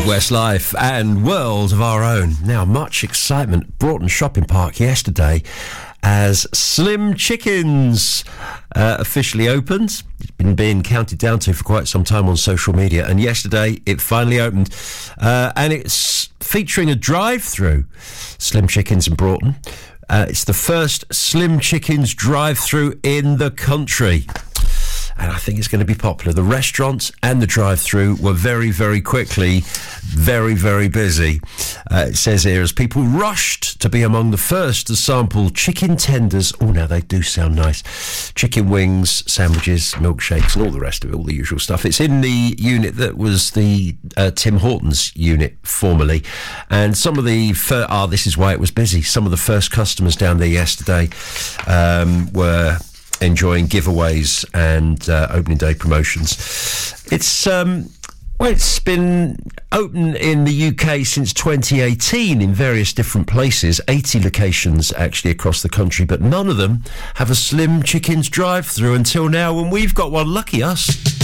Westlife and World of Our Own. Now, much excitement. Broughton Shopping Park yesterday as Slim Chickens officially opened. It's been being counted down to for quite some time on social media, and yesterday it finally opened. And it's featuring a drive-through. Slim Chickens in Broughton. It's the first Slim Chickens drive-through in the country. And I think it's going to be popular. The restaurants and the drive-through were very, very quickly very, very busy. It says here, as people rushed to be among the first to sample chicken tenders. Oh, now they do sound nice. Chicken wings, sandwiches, milkshakes, and all the rest of it, all the usual stuff. It's in the unit that was the Tim Hortons unit formerly. And some of the... this is why it was busy. Some of the first customers down there yesterday were... enjoying giveaways and opening day promotions. It's been open in the UK since 2018 in various different places, 80 locations actually across the country, but none of them have a Slim Chickens drive-through until now, and we've got one. Lucky us.